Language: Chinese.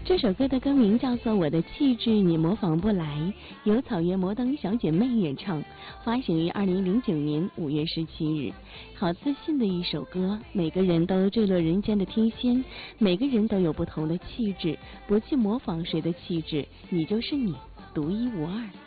这首歌的歌名叫做《我的气质你模仿不来》，由草原摩登小姐妹演唱，发行于2009年5月17日。好自信的一首歌，每个人都坠落人间的天仙，每个人都有不同的气质，不去模仿谁的气质，你就是你，独一无二。